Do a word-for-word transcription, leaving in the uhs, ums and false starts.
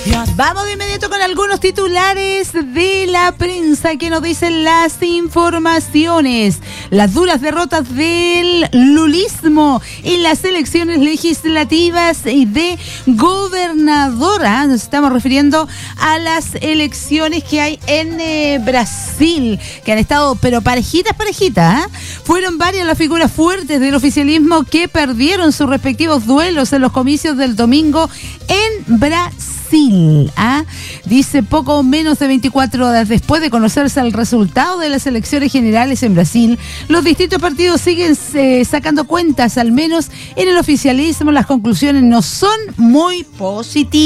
Vamos de inmediato con algunos titulares de la prensa que nos dicen las informaciones. Las duras derrotas del lulismo en las elecciones legislativas y de gobernadora. Nos estamos refiriendo a las elecciones que hay en eh, Brasil, que han estado, pero parejitas, parejitas. ¿eh? Fueron varias las figuras fuertes del oficialismo que perdieron sus respectivos duelos en los comicios del domingo en Brasil. ¿ah? Dice, poco menos de veinticuatro horas después de conocerse el resultado de las elecciones generales en Brasil, los distintos partidos siguen eh, sacando cuentas. Al menos en el oficialismo las conclusiones no son muy positivas.